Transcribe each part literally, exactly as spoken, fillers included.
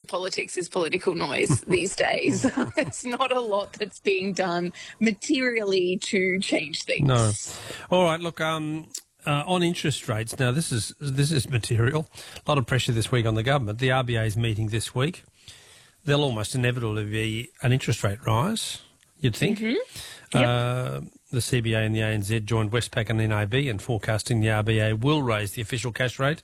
politics is political noise these days. It's not a lot that's being done materially to change things. No. All right, look, um, uh, on interest rates, now this is this is material. A lot of pressure this week on the government. The R B A is meeting this week. There'll almost inevitably be an interest rate rise, you'd think. Mm-hmm. Yep. Uh, the C B A and the A N Z joined Westpac and N A B in forecasting the R B A will raise the official cash rate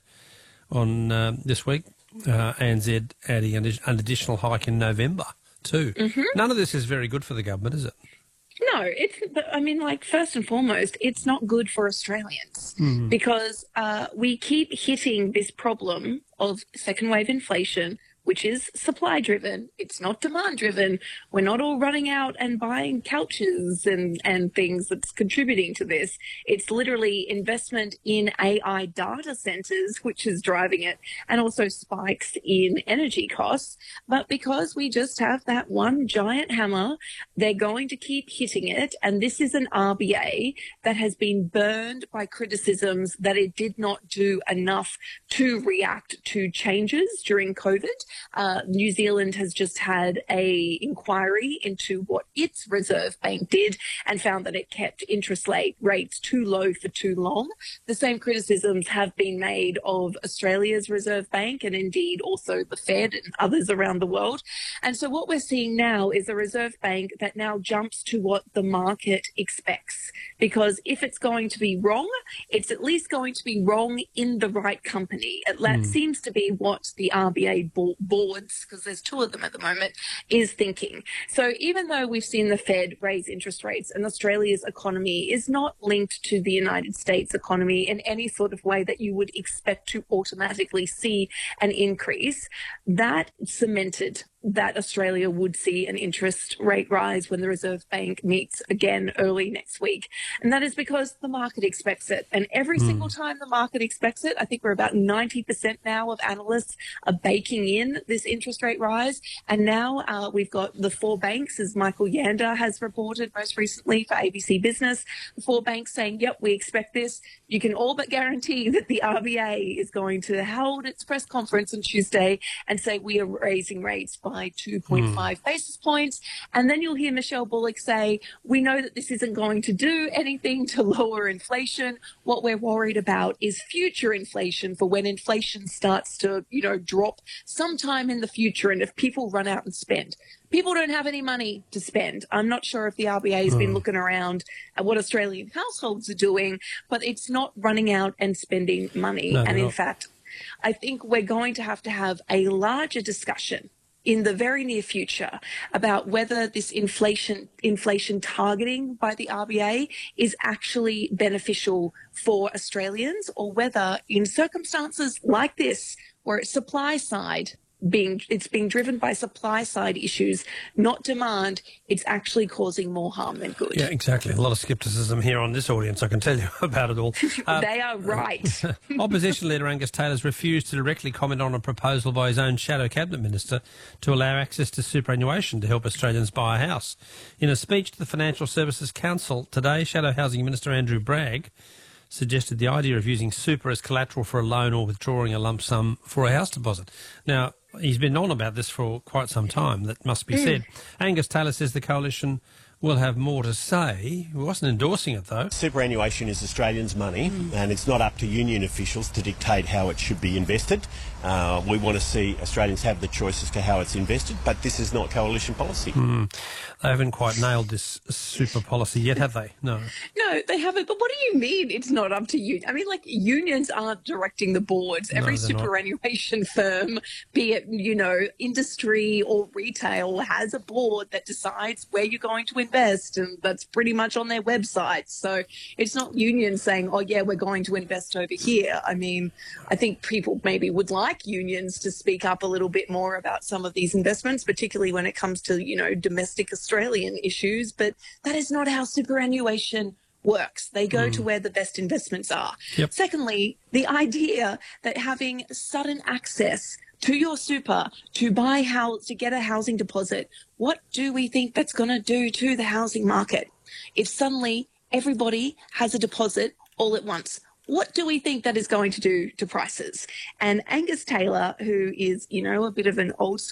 on uh, this week. Uh, A N Z adding an, an additional hike in November too. Mm-hmm. None of this is very good for the government, is it? No, it's, I mean, like, first and foremost, it's not good for Australians mm. because uh, we keep hitting this problem of second wave inflation, which is supply driven. It's not demand driven. We're not all running out and buying couches and, and things that's contributing to this. It's literally investment in A I data centers, which is driving it, and also spikes in energy costs. But because we just have that one giant hammer, they're going to keep hitting it. And this is an R B A that has been burned by criticisms that it did not do enough to react to changes during COVID. Uh, New Zealand has just had a inquiry into what its Reserve Bank did and found that it kept interest rate rates too low for too long. The same criticisms have been made of Australia's Reserve Bank and indeed also the Fed and others around the world. And so what we're seeing now is a Reserve Bank that now jumps to what the market expects, because if it's going to be wrong, it's at least going to be wrong in the right company. That mm. seems to be what the R B A bo- boards, because there's two of them at the moment, is thinking. So even though we've seen the Fed raise interest rates and Australia's economy is not linked to the United States economy in any sort of way that you would expect to automatically see an increase, that cemented that Australia would see an interest rate rise when the Reserve Bank meets again early next week. And that is because the market expects it. And every mm. single time the market expects it, I think we're about ninety percent now of analysts are baking in this interest rate rise. And now uh, we've got the four banks, as Michael Yander has reported most recently for A B C Business, the four banks saying, yep, we expect this. You can all but guarantee that the R B A is going to hold its press conference on Tuesday and say we are raising rates by two point five mm. basis points. And then you'll hear Michelle Bullock say, we know that this isn't going to do anything to lower inflation. What we're worried about is future inflation, for when inflation starts to, you know, drop sometime in the future. And if people run out and spend, people don't have any money to spend. I'm not sure if the R B A has mm. been looking around at what Australian households are doing, but it's not running out and spending money. No, and in not. fact, I think we're going to have to have a larger discussion in the very near future about whether this inflation inflation targeting by the R B A is actually beneficial for Australians, or whether in circumstances like this, where it's supply side being it's being driven by supply side issues, not demand, it's actually causing more harm than good. Yeah, exactly. A lot of scepticism here on this audience, I can tell you about it all. Uh, they are right. Opposition Leader Angus Taylor's refused to directly comment on a proposal by his own shadow cabinet minister to allow access to superannuation to help Australians buy a house. In a speech to the Financial Services Council today, Shadow Housing Minister Andrew Bragg suggested the idea of using super as collateral for a loan or withdrawing a lump sum for a house deposit. Now, he's been on about this for quite some time, that must be mm. said. Angus Taylor says the coalition will have more to say. He wasn't endorsing it, though. Superannuation is Australians' money, mm. and it's not up to union officials to dictate how it should be invested. Uh, we want to see Australians have the choice as to how it's invested, but this is not coalition policy. Mm. They haven't quite nailed this super policy yet, have they? No. No, they haven't. But what do you mean it's not up to you? I mean, like, unions aren't directing the boards. Every no, superannuation not. firm, be it, you know, industry or retail, has a board that decides where you're going to invest, and that's pretty much on their website. So it's not unions saying, oh, yeah, we're going to invest over here. I mean, I think people maybe would like unions to speak up a little bit more about some of these investments, particularly when it comes to, you know, domestic Australian issues, but that is not how superannuation works. They go mm. to where the best investments are. Yep. Secondly, the idea that having sudden access to your super to buy house, to get a housing deposit, what do we think that's going to do to the housing market? If suddenly everybody has a deposit all at once, what do we think that is going to do to prices? And Angus Taylor, who is, you know, a bit of an old